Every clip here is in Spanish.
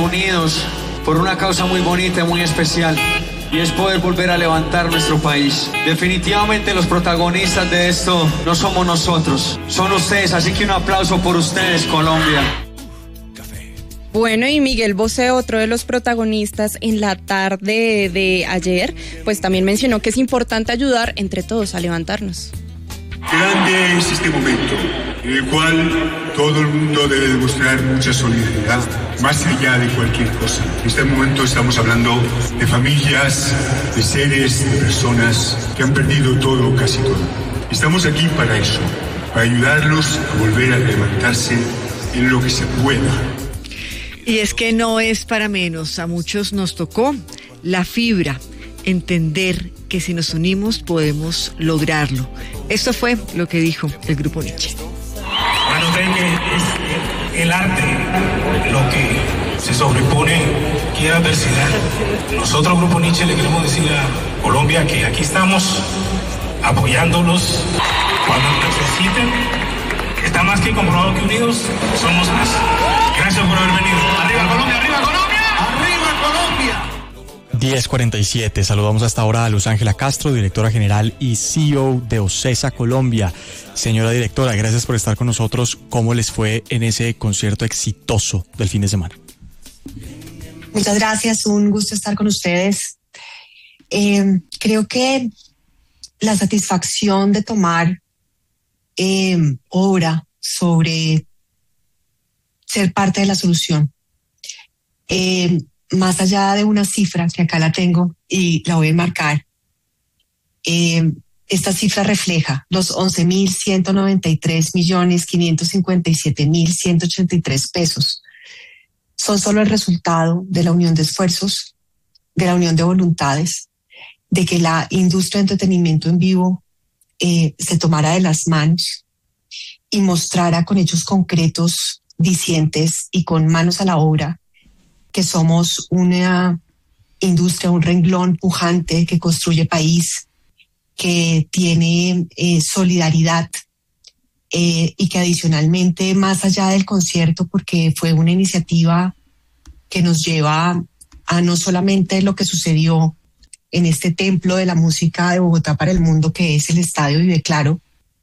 unidos por una causa muy bonita y muy especial, y es poder volver a levantar nuestro país. Definitivamente los protagonistas de esto no somos nosotros, son ustedes, así que un aplauso por ustedes, Colombia. Bueno, y Miguel Bosé, otro de los protagonistas en la tarde de ayer, pues también mencionó que es importante ayudar entre todos a levantarnos. Grande es este momento en el cual todo el mundo debe demostrar mucha solidaridad, más allá de cualquier cosa. En este momento estamos hablando de familias, de seres, de personas que han perdido todo, casi todo. Estamos aquí para eso, para ayudarlos a volver a levantarse en lo que se pueda. Y es que no es para menos, a muchos nos tocó la fibra, entender que si nos unimos podemos lograrlo. Esto fue lo que dijo el Grupo Nietzsche. Bueno, creen que es el arte lo que se sobrepone cualquier adversidad. Nosotros, Grupo Nietzsche, le queremos decir a Colombia que aquí estamos apoyándolos cuando necesiten. Está más que comprobado que unidos somos más. Gracias por haber venido. ¡Arriba Colombia! ¡Arriba Colombia! ¡Arriba Colombia! 10:47. Saludamos hasta ahora a Luz Ángela Castro, directora general y CEO de OCESA Colombia. Señora directora, gracias por estar con nosotros. ¿Cómo les fue en ese concierto exitoso del fin de semana? Muchas gracias, un gusto estar con ustedes. Creo que la satisfacción de tomar obra sobre ser parte de la solución, más allá de una cifra que acá la tengo y la voy a enmarcar, esta cifra refleja los 11.193.557.183 pesos. Son solo el resultado de la unión de esfuerzos, de la unión de voluntades, de que la industria de entretenimiento en vivo se tomara de las manos y mostrara con hechos concretos, dicientes y con manos a la obra que somos una industria, un renglón pujante que construye país, que tiene solidaridad y que adicionalmente, más allá del concierto, porque fue una iniciativa que nos lleva a no solamente lo que sucedió en este templo de la música de Bogotá para el mundo, que es el Estadio Vive Claro,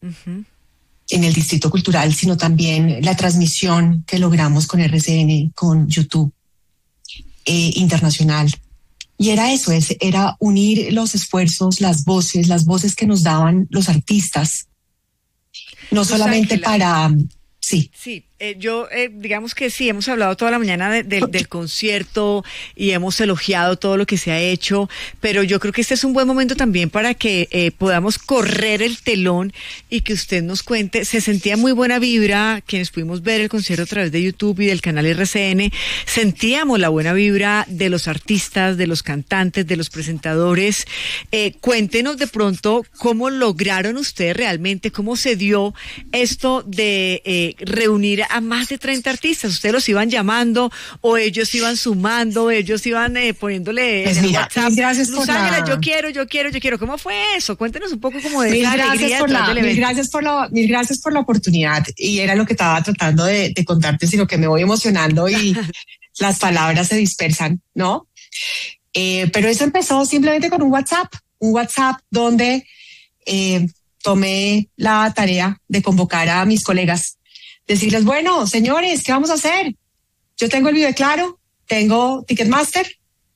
en el Distrito Cultural, sino también la transmisión que logramos con RCN, con YouTube internacional. Y era eso, era unir los esfuerzos, las voces que nos daban los artistas, no solamente para... Sí. Sí, yo digamos que sí, hemos hablado toda la mañana del concierto y hemos elogiado todo lo que se ha hecho, pero yo creo que este es un buen momento también para que podamos correr el telón y que usted nos cuente. Se sentía muy buena vibra, quienes pudimos ver el concierto a través de YouTube y del canal RCN, sentíamos la buena vibra de los artistas, de los cantantes, de los presentadores. Cuéntenos de pronto cómo lograron ustedes realmente, cómo se dio esto de reunir a más de 30 artistas. ¿Ustedes los iban llamando o ellos iban sumando, ellos iban poniéndole pues en el mira, WhatsApp? Gracias Luz Ángela, yo quiero. ¿Cómo fue eso? Cuéntenos un poco como de mil esa gracias alegría por detrás del evento. mil gracias por la oportunidad. Y era lo que estaba tratando de contarte, sino que me voy emocionando y las palabras se dispersan, ¿no? Pero eso empezó simplemente con un WhatsApp donde tomé la tarea de convocar a mis colegas, decirles, bueno, señores, ¿qué vamos a hacer? Yo tengo el Vive Claro, tengo Ticketmaster,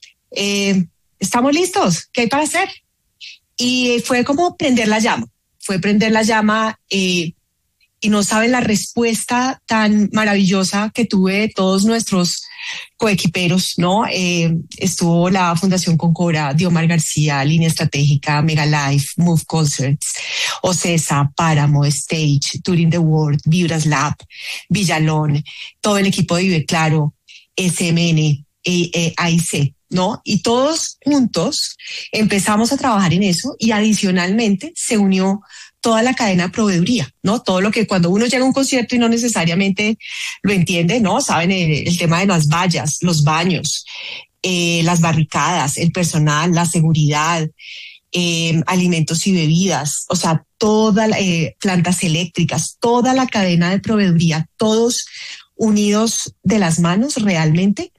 estamos listos, ¿qué hay para hacer? Y fue como prender la llama, y no saben la respuesta tan maravillosa que tuve de todos nuestros coequiperos, ¿no? Estuvo la Fundación Concora, Diomar García, Línea Estratégica, Megalife, Move Concerts, OCESA, Páramo, Stage, Touring the World, Vibras Lab, Villalón, todo el equipo de Vive Claro, SMN, AIC, ¿no? Y todos juntos empezamos a trabajar en eso y adicionalmente se unió toda la cadena de proveeduría, ¿no? Todo lo que cuando uno llega a un concierto y no necesariamente lo entiende, ¿no? Saben, el tema de las vallas, los baños, las barricadas, el personal, la seguridad, alimentos y bebidas, o sea, plantas eléctricas, toda la cadena de proveeduría, todos unidos de las manos realmente